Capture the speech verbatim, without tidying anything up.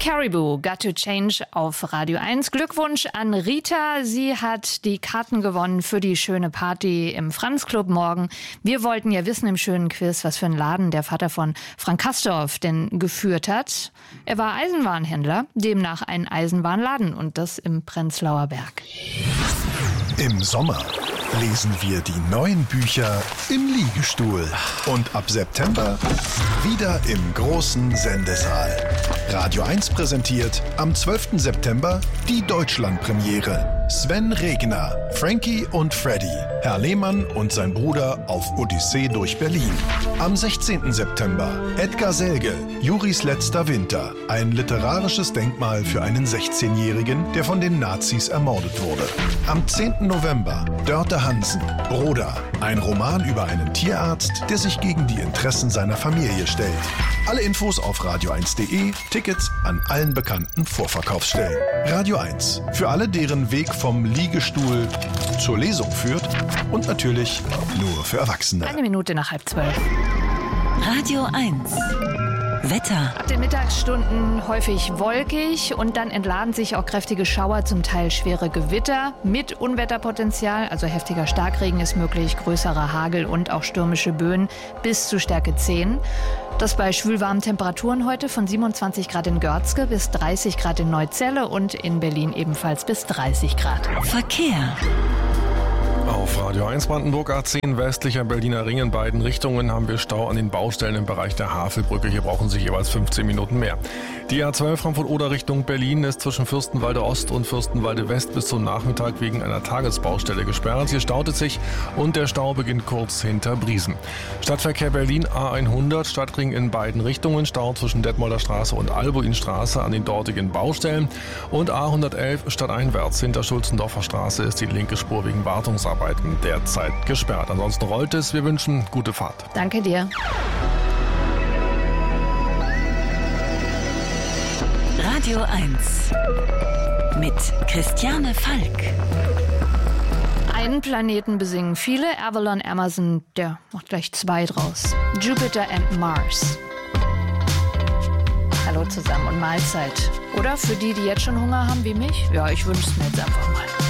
Caribou, Got to Change auf Radio eins. Glückwunsch an Rita. Sie hat die Karten gewonnen für die schöne Party im Franz-Club morgen. Wir wollten ja wissen im schönen Quiz, was für einen Laden der Vater von Frank Castorf denn geführt hat. Er war Eisenwarenhändler, demnach ein Eisenwarenladen und das im Prenzlauer Berg. Im Sommer lesen wir die neuen Bücher im Liegestuhl. Und ab September wieder im großen Sendesaal. Radio eins präsentiert am zwölften September die Deutschlandpremiere. Sven Regner, Frankie und Freddy, Herr Lehmann und sein Bruder auf Odyssee durch Berlin. Am sechzehnten September Edgar Selge, Juris letzter Winter. Ein literarisches Denkmal für einen sechzehnjährigen, der von den Nazis ermordet wurde. Am zehnten November Dörte Hansen, Broda. Ein Roman über einen Tierarzt, der sich gegen die Interessen seiner Familie stellt. Alle Infos auf radio eins punkt de, Tickets an allen bekannten Vorverkaufsstellen. Radio eins, für alle, deren Weg vom Liegestuhl zur Lesung führt und natürlich nur für Erwachsene. Eine Minute nach halb zwölf. Radio eins. Wetter. Ab den Mittagsstunden häufig wolkig und dann entladen sich auch kräftige Schauer, zum Teil schwere Gewitter mit Unwetterpotenzial, also heftiger Starkregen ist möglich, größerer Hagel und auch stürmische Böen bis zu Stärke zehn. Das bei schwülwarmen Temperaturen heute von siebenundzwanzig Grad in Görzge bis dreißig Grad in Neuzelle und in Berlin ebenfalls bis dreißig Grad. Verkehr. Auf Radio eins Brandenburg A zehn westlicher Berliner Ring in beiden Richtungen haben wir Stau an den Baustellen im Bereich der Havelbrücke. Hier brauchen Sie jeweils fünfzehn Minuten mehr. Die A zwölf Frankfurt-Oder Richtung Berlin ist zwischen Fürstenwalde Ost und Fürstenwalde West bis zum Nachmittag wegen einer Tagesbaustelle gesperrt. Hier staut es sich und der Stau beginnt kurz hinter Briesen. Stadtverkehr Berlin A hundert, Stadtring in beiden Richtungen, Stau zwischen Detmolder Straße und Albuinstraße an den dortigen Baustellen. Und A hundertelf stadteinwärts hinter Schulzendorfer Straße ist die linke Spur wegen Wartungsarbeiten derzeit gesperrt. Ansonsten rollt es. Wir wünschen gute Fahrt. Danke dir. Radio eins mit Christiane Falk. Einen Planeten besingen viele. Avalon Emerson, der macht gleich zwei draus. Jupiter and Mars. Hallo zusammen und Mahlzeit. Oder für die, die jetzt schon Hunger haben wie mich? Ja, ich wünsche es mir jetzt einfach mal.